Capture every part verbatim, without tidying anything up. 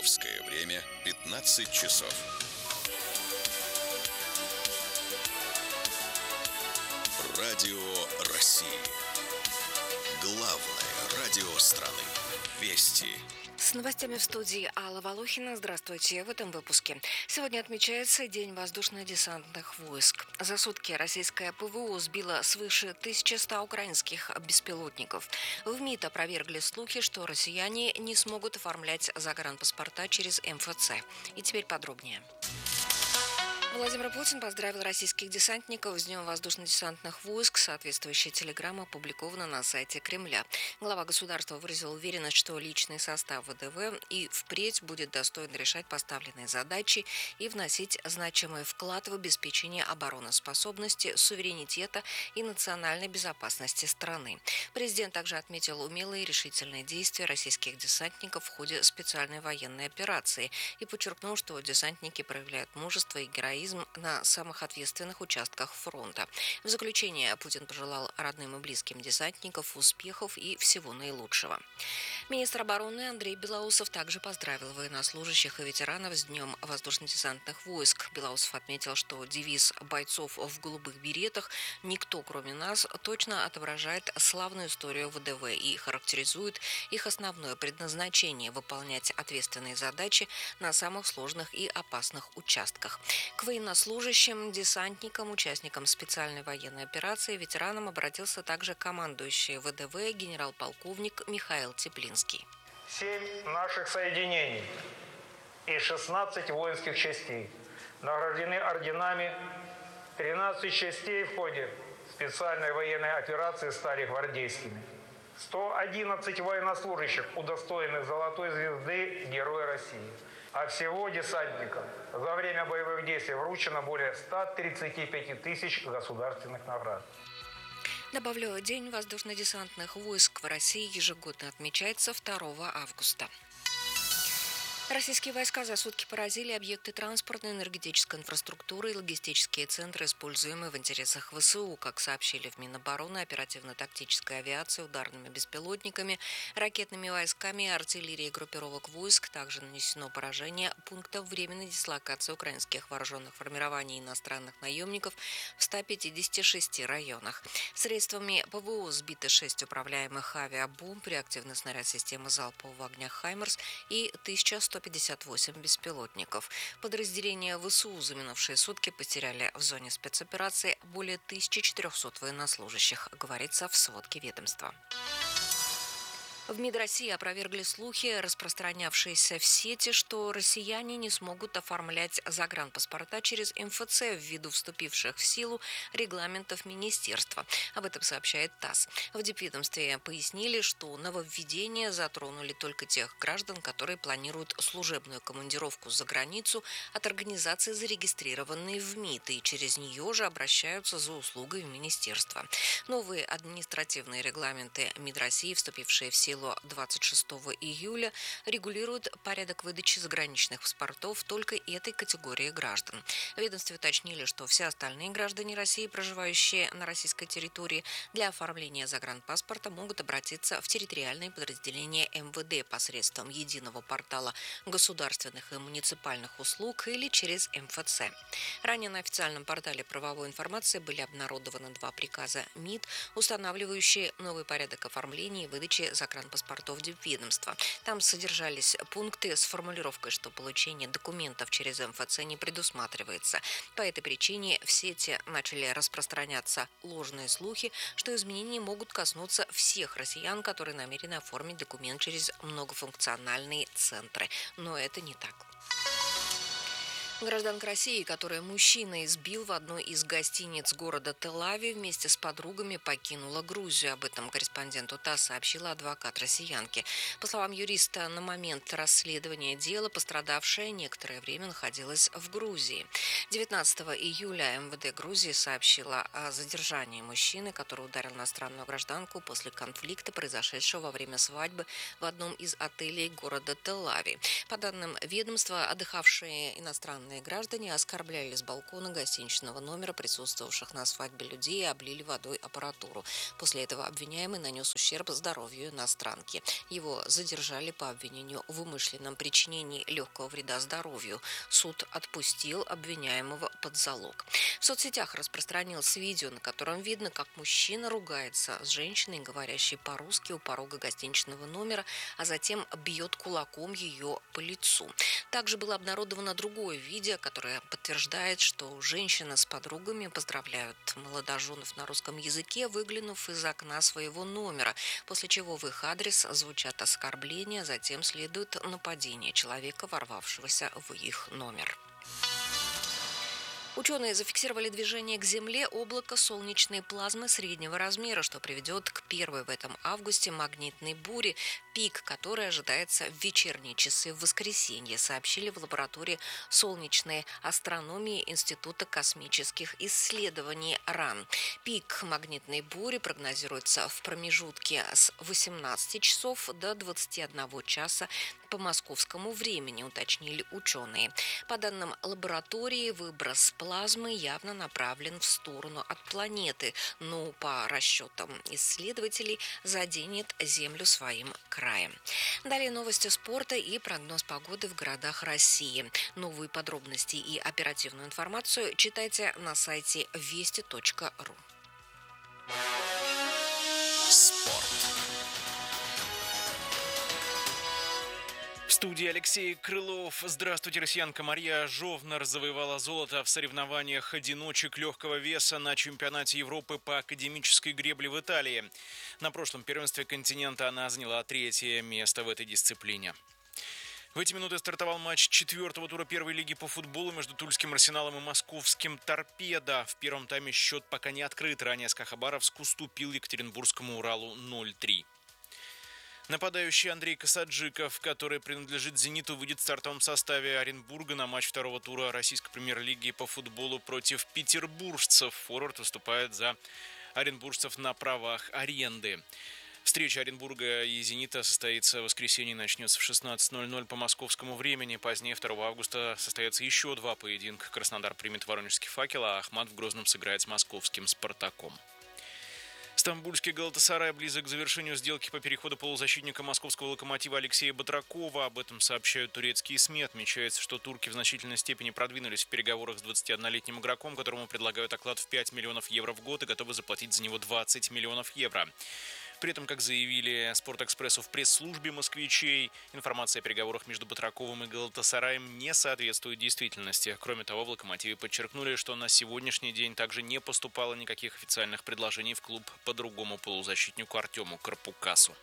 Московское время пятнадцать часов. Радио России. Главное радио страны. Вести. С новостями в студии Алла Волохина. Здравствуйте. В этом выпуске. Сегодня отмечается День воздушно-десантных войск. За сутки российская ПВО сбила свыше тысячи ста украинских беспилотников. В МИД опровергли слухи, что россияне не смогут оформлять загранпаспорта через эм эф цэ. И теперь подробнее. Владимир Путин поздравил российских десантников с Днем воздушно-десантных войск. Соответствующая телеграмма опубликована на сайте Кремля. Глава государства выразил уверенность, что личный состав вэ дэ вэ и впредь будет достойно решать поставленные задачи и вносить значимый вклад в обеспечение обороноспособности, суверенитета и национальной безопасности страны. Президент также отметил умелые и решительные действия российских десантников в ходе специальной военной операции и подчеркнул, что десантники проявляют мужество и героизм на самых ответственных участках фронта. В заключение Путин пожелал родным и близким десантников успехов и всего наилучшего. Министр обороны Андрей Белоусов также поздравил военнослужащих и ветеранов с Днем воздушно-десантных войск. Белоусов отметил, что девиз бойцов в голубых беретах «Никто, кроме нас» точно отображает славную историю вэ дэ вэ и характеризует их основное предназначение – выполнять ответственные задачи на самых сложных и опасных участках. К военнослужащим, десантникам, участникам специальной военной операции, ветеранам обратился также командующий вэ дэ вэ генерал-полковник Михаил Теплинский. Семь наших соединений и шестнадцать воинских частей награждены орденами. тринадцать частей в ходе специальной военной операции стали гвардейскими. сто одиннадцать военнослужащих удостоены Золотой звезды Героя России. А всего десантникам за время боевых действий вручено более ста тридцати пяти тысяч государственных наград. Добавлю, День воздушно-десантных войск в России ежегодно отмечается второго августа. Российские войска за сутки поразили объекты транспортной, энергетической инфраструктуры и логистические центры, используемые в интересах вэ эс у, как сообщили в Минобороны, оперативно-тактической авиации, ударными беспилотниками, ракетными войсками и артиллерией группировок войск. Также нанесено поражение пунктов временной дислокации украинских вооруженных формирований и иностранных наемников в ста пятидесяти шести районах. Средствами пэ вэ о сбиты шесть управляемых авиабомб, реактивный снаряд системы залпового огня «Хаймерс» и тысяча сто пятьдесят восемь беспилотников. Подразделения вэ эс у за минувшие сутки потеряли в зоне спецоперации более тысячи четырехсот военнослужащих, говорится в сводке ведомства. В МИД России опровергли слухи, распространявшиеся в сети, что россияне не смогут оформлять загранпаспорта через эм эф цэ ввиду вступивших в силу регламентов министерства. Об этом сообщает ТАСС. В дипведомстве пояснили, что нововведения затронули только тех граждан, которые планируют служебную командировку за границу от организации, зарегистрированной в МИД, и через нее же обращаются за услугой в министерство. Новые административные регламенты МИД России, вступившие в силу двадцать шестого июля, регулируют порядок выдачи заграничных паспортов только этой категории граждан. В ведомстве уточнили, что все остальные граждане России, проживающие на российской территории, для оформления загранпаспорта могут обратиться в территориальные подразделения эм вэ дэ посредством единого портала государственных и муниципальных услуг или через эм эф цэ. Ранее на официальном портале правовой информации были обнародованы два приказа МИД, устанавливающие новый порядок оформления и выдачи загранпаспортов паспортов дипведомства. Там содержались пункты с формулировкой, что получение документов через эм эф цэ не предусматривается. По этой причине в сети начали распространяться ложные слухи, что изменения могут коснуться всех россиян, которые намерены оформить документ через многофункциональные центры. Но это не так. Гражданка России, которая мужчина избил в одной из гостиниц города Тель-Авив, вместе с подругами покинула Грузию. Об этом корреспонденту ТАСС сообщила адвокат россиянки. По словам юриста, на момент расследования дела пострадавшая некоторое время находилась в Грузии. девятнадцатого июля эм вэ дэ Грузии сообщила о задержании мужчины, который ударил иностранную гражданку после конфликта, произошедшего во время свадьбы в одном из отелей города Тель-Авив. По данным ведомства, отдыхавшие иностранные Военные граждане оскорбляли с балкона гостиничного номера присутствовавших на свадьбе людей и облили водой аппаратуру. После этого обвиняемый нанес ущерб здоровью иностранки. Его задержали по обвинению в умышленном причинении легкого вреда здоровью. Суд отпустил обвиняемого под залог. В соцсетях распространилось видео, на котором видно, как мужчина ругается с женщиной, говорящей по-русски у порога гостиничного номера, а затем бьет кулаком ее по лицу. Также было обнародовано другое видео, которое подтверждает, что женщина с подругами поздравляют молодоженов на русском языке, выглянув из окна своего номера, после чего в их адрес звучат оскорбления, затем следует нападение человека, ворвавшегося в их номер. Ученые зафиксировали движение к Земле облака солнечной плазмы среднего размера, что приведет к первой в этом августе магнитной буре, пик которой ожидается в вечерние часы в воскресенье, сообщили в лаборатории солнечной астрономии Института космических исследований РАН. Пик магнитной бури прогнозируется в промежутке с восемнадцати часов до двадцати одного часа по московскому времени, уточнили ученые. По данным лаборатории, выброс плазмы явно направлен в сторону от планеты, но по расчетам исследователей заденет Землю своим краем. Далее новости спорта и прогноз погоды в городах России. Новые подробности и оперативную информацию читайте на сайте вести точка ру. Спорт. В студии Алексей Крылов. Здравствуйте, россиянка Мария Жовнар завоевала золото в соревнованиях одиночек легкого веса на чемпионате Европы по академической гребле в Италии. На прошлом первенстве континента она заняла третье место в этой дисциплине. В эти минуты стартовал матч четвертого тура первой лиги по футболу между Тульским Арсеналом и Московским Торпедо. В первом тайме счет пока не открыт. Ранее Ска-Хабаровск уступил Екатеринбургскому Уралу ноль три. Нападающий Андрей Касаджиков, который принадлежит «Зениту», выйдет в стартовом составе Оренбурга на матч второго тура российской премьер-лиги по футболу против петербуржцев. Форвард выступает за оренбуржцев на правах аренды. Встреча Оренбурга и «Зенита» состоится в воскресенье и начнется в шестнадцать ноль ноль по московскому времени. Позднее, второго августа, состоятся еще два поединка. Краснодар примет воронежский «Факел», а Ахмат в Грозном сыграет с московским «Спартаком». Стамбульский «Галатасарай» близок к завершению сделки по переходу полузащитника московского «Локомотива» Алексея Батракова. Об этом сообщают турецкие СМИ. Отмечается, что турки в значительной степени продвинулись в переговорах с двадцатиоднолетним игроком, которому предлагают оклад в пять миллионов евро в год и готовы заплатить за него двадцать миллионов евро. При этом, как заявили «Спортэкспрессу» в пресс-службе москвичей, информация о переговорах между Батраковым и «Галатасараем» не соответствует действительности. Кроме того, в «Локомотиве» подчеркнули, что на сегодняшний день также не поступало никаких официальных предложений в клуб по другому полузащитнику Артему Карпукасу.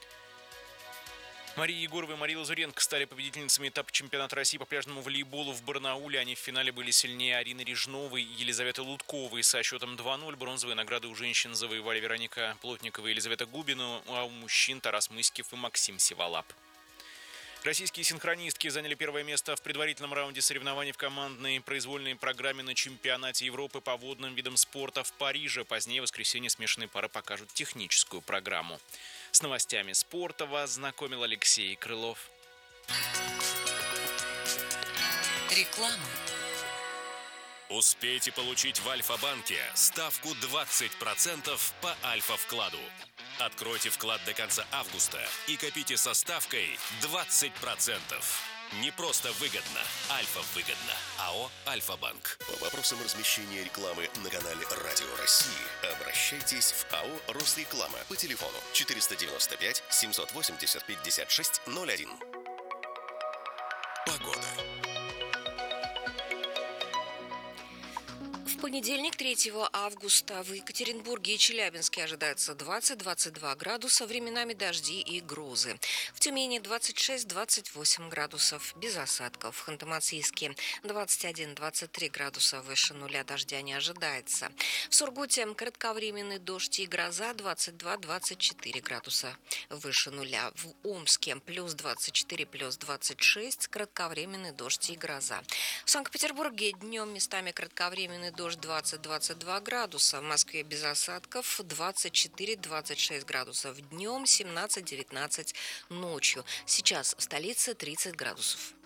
Мария Егорова и Мария Лазуренко стали победительницами этапа чемпионата России по пляжному волейболу в Барнауле. Они в финале были сильнее Арины Режновой и Елизаветы Лутковой. Со счетом два ноль бронзовые награды у женщин завоевали Вероника Плотникова и Елизавета Губина, а у мужчин Тарас Мыскив и Максим Сиволап. Российские синхронистки заняли первое место в предварительном раунде соревнований в командной произвольной программе на чемпионате Европы по водным видам спорта в Париже. Позднее в воскресенье смешанные пары покажут техническую программу. С новостями спорта вас знакомил Алексей Крылов. Реклама. Успейте получить в Альфа-банке ставку двадцать процентов по Альфа-вкладу. Откройте вклад до конца августа и копите со ставкой двадцать процентов. Не просто выгодно, Альфа-выгодно. АО «Альфа-банк». По вопросам размещения рекламы на канале «Радио России» обращайтесь в АО «Росреклама» по телефону четыреста девяносто пять семьсот восемьдесят пятьдесят шесть ноль один. Погода. В понедельник, третьего августа, в Екатеринбурге и Челябинске ожидается двадцать-двадцать два градуса, временами дожди и грозы. В Тюмени двадцать шесть - двадцать восемь градусов, без осадков. В Ханты-Мансийске двадцать один - двадцать три градуса, выше нуля, дождя не ожидается. В Сургуте кратковременный дождь и гроза двадцать два - двадцать четыре градуса, выше нуля. В Омске плюс двадцать четыре, плюс двадцать шесть, кратковременный дождь и гроза. В Санкт-Петербурге днем местами кратковременный дождь двадцать - двадцать два градуса. В Москве без осадков двадцать четыре - двадцать шесть градусов днем, семнадцать - девятнадцать ночью. Сейчас в столице тридцать градусов.